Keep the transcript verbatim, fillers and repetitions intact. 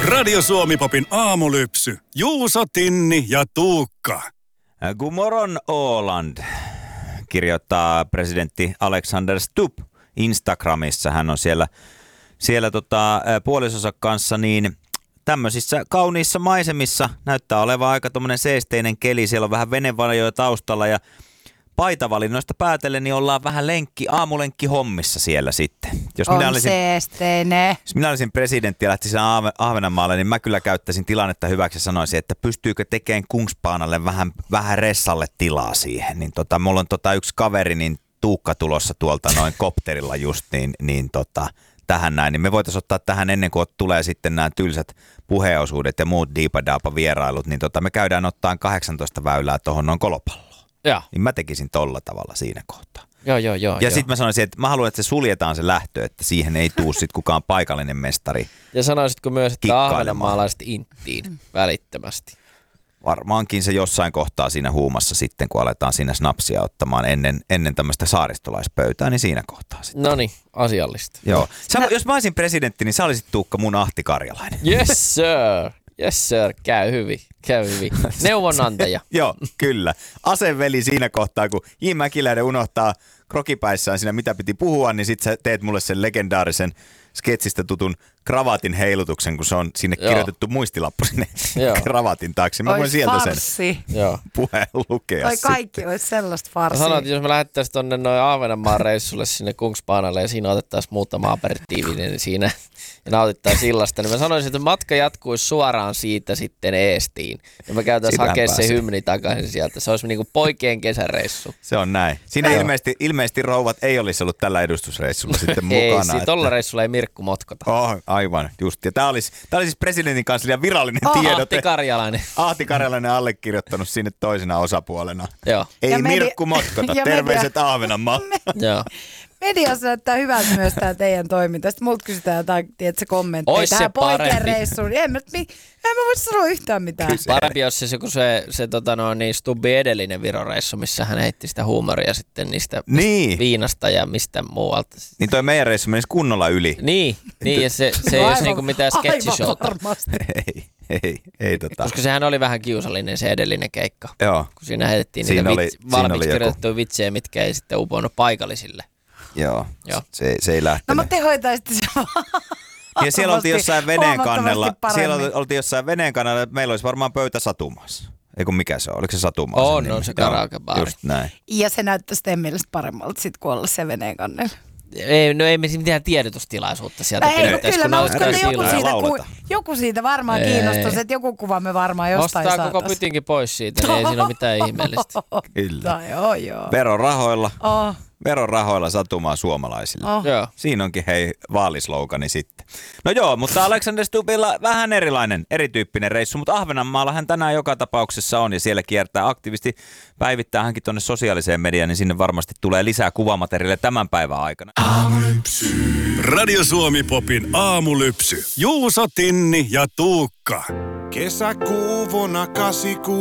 Radio Suomi-popin aamulypsy. Juuso, Tinni ja Tuukka. God morgon Åland, kirjoittaa presidentti Alexander Stubb Instagramissa. Hän on siellä, siellä tota, puolisonsa kanssa niin tämmöisissä kauniissa maisemissa. Näyttää olevan aika tommonen seesteinen keli. Siellä on vähän venevarjoja taustalla ja paitavalinnoista päätellen, niin ollaan vähän lenkki, aamulenkki hommissa siellä sitten. Jos on minä olisin, seesteinen. Jos minä olisin presidentti ja lähtisin Ahve, Ahvenanmaalle, niin mä kyllä käyttäisin tilannetta hyväksi ja sanoisin, että pystyykö tekemään Kungsbaanalle vähän, vähän ressalle tilaa siihen. Niin tota, mulla on tota yksi kaveri, niin Tuukka tulossa tuolta noin kopterilla just, niin, niin tota, tähän näin. Niin me voitaisiin ottaa tähän ennen kuin tulee sitten nämä tylsät puheenosuudet ja muut diipadaapa vierailut, niin tota, me käydään ottaan kahdeksantoista väylää tuohon noin kolopalloon. Ja. Niin mä tekisin tolla tavalla siinä kohtaa. Joo, joo, joo. Ja sitten mä sanoisin, että mä haluan, että se suljetaan se lähtö, että siihen ei tuu sit kukaan paikallinen mestari. Ja sanoisitko myös, että ahvenanmaalaiset inttiin välittömästi? Varmaankin se jossain kohtaa siinä huumassa sitten, kun aletaan siinä snapsia ottamaan ennen, ennen tämmöistä saaristolaispöytää, niin siinä kohtaa sitten. Noniin, asiallista. Joo. Sä, no. Jos mä olisin presidentti, niin sä olisit Tuukka mun Ahti Karjalainen. Yes sir, yes sir, käy hyvin, käy hyvin. Neuvonantaja. Joo, kyllä. Aseveli siinä kohtaa, kun J. Mäkiläinen unohtaa krokipäissään siinä, mitä piti puhua, niin sit sä teet mulle sen legendaarisen sketsistä tutun kravatin heilutuksen, kun se on sinne Joo. kirjoitettu muistilappu sinne kravatin taakse. Mä voin sieltä farssi. Sen puheen lukea Toi sitten. kaikki olisi sellaista farssia. Sanoit, että jos me lähettäisiin tuonne noin Ahvenanmaan reissulle sinne Kungsbaanalle ja siinä otettaisiin muutama aperitiivi, niin siinä ja nautittaisiin illasta, niin mä sanoisin, että matka jatkuisi suoraan siitä sitten Eestiin. Ja me käytäisiin hakea se hymni takaisin sieltä. Se olisi niin kuin poikien kesäreissu. Se on näin. Siinä ilmeisesti, ilmeisesti rouvat ei olisi ollut tällä edustusreissulla sitten mukana. Ei, tolla reissulla ei Mirkku motkota. Oh, aivan, just. Ja tää olisi, tää olisi siis presidentin kanslian virallinen oh, tiedote. Ahti Karjalainen. Ahti Karjalainen allekirjoittanut sinne toisena osapuolena. Joo. Ei ja Mirkku media- motkota. Terveiset media- Ahvenanmaa. Joo. Mediassa näyttää hyvältä myös tämä teidän toiminta. Sitten multa kysytään jotain, tiedätkö, kommentteja Ois tähän se parempi. poikien reissuun. En mä, en mä voi sanoa yhtään mitään. Kyse. Parempi jos se, kun se, se tota no, niin Stubbin edellinen Viroreissu, missä hän heitti sitä huumoria sitten niistä niin. viinasta ja mistä muualta. Niin toi meidän reissu menisi kunnolla yli. Niin, niin ja se, se ei olisi niinku mitään sketchishowta. Aivan varmasti. Ei, ei, ei tota. Koska sehän oli vähän kiusallinen se edellinen keikka. Joo. Kun siinä heitettiin Siinä niitä oli- vitsi, siinä valmiiksi oli joku- kirjoitettuja vitsejä, mitkä ei sitten uponnut paikallisille. Joo, Joo. Se, se ei No lähtenyt. mutta te hoitaisitte se vaan. Ja siellä oltiin jossain veneen kannella. Huomattavasti Siellä paremmin. oltiin jossain veneen kannella, että meillä olisi varmaan pöytä Satumaassa. Ei kun mikä se on? Oliko se Satumaa? On, sen on nimi? se Joo, karaokebaari. Just näin. Ja se näyttäisi teidän mielestä paremmalta sit, kun olla se veneen kannella. Ei, no ei me mitään tiedotustilaisuutta sieltä Ei, no pidettäisi, kyllä kun mä ne uskon, että ottaa joku silloin. siitä, ku, laulata. joku siitä varmaan Ei. kiinnostaisi, että joku kuva me varmaan jostain Ostaa koko saataisiin. pytinkin pois siitä, niin ei siinä ole mitään ihmeellistä. Kyllä. No, joo, joo. Verorahoilla, Oh, verorahoilla Satumaa suomalaisille. oh. Joo. Siinä onkin hei vaalislogani sitten. No joo, mutta Alexander Stubbilla vähän erilainen, erityyppinen reissu, mutta Ahvenanmaalla hän tänään joka tapauksessa on ja siellä kiertää aktiivisesti, päivittää hänkin tuonne sosiaaliseen mediaan, niin sinne varmasti tulee lisää kuvamateriaalia tämän päivän aikana. Radio Suomi-popin aamulypsy. Juuso, Tinni ja Tuukka. Kesäkuu vuonna kahdeksankymmentäkuusi.